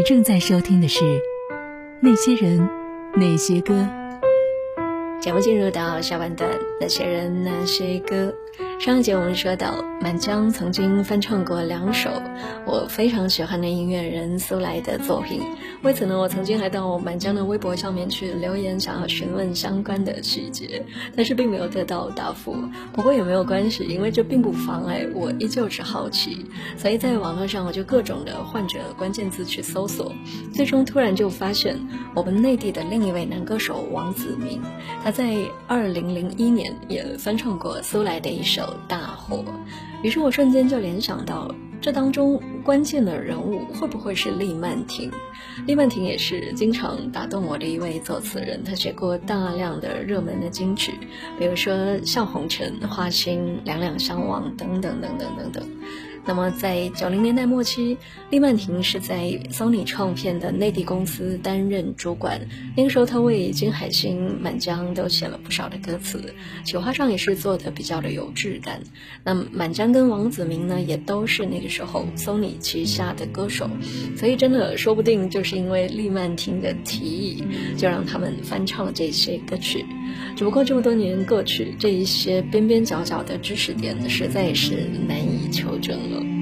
正在收听的是那些人那些歌。 节目进入到下半段，那些人那些歌。上一节我们说到，满江曾经翻唱过2首我非常喜欢的音乐人苏来的作品，为此呢，我曾经还到满江的微博上面去留言，想要询问相关的细节，但是并没有得到答复。不过也没有关系，因为这并不妨碍我依旧是好奇，所以在网络上我就各种的换着关键字去搜索，最终突然就发现我们内地的另一位男歌手王子明，他在2001年也翻唱过苏来的一首《大火》。于是我瞬间就联想到，这当中关键的人物会不会是厉曼婷？厉曼婷也是经常打动我的一位作词人，他写过大量的热门的金曲，比如说《笑红尘》、《花心》、《两两相望》等等等等等等。那么在90年代末期，厉曼婷是在 Sony 唱片的内地公司担任主管，那个时候她为金海心、满江都写了不少的歌词，企划上也是做的比较的有质感。那满江跟王子明呢，也都是那个时候 Sony 旗下的歌手，所以真的说不定就是因为厉曼婷的提议，就让他们翻唱这些歌曲。只不过这么多年过去，这一些边边角角的知识点实在是难以求证了。